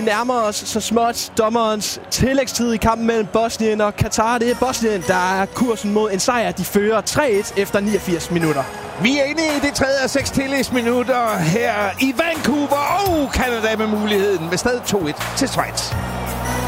nærmer os så småt dommerens tillægstid i kampen mellem Bosnien og Katar. Det er Bosnien, der er kursen mod en sejr. De fører 3-1 efter 89 minutter. Vi er inde i det tredje af 6 tillægsminutter her i Vancouver. Og Canada med muligheden med stadig 2-1 til Schweiz.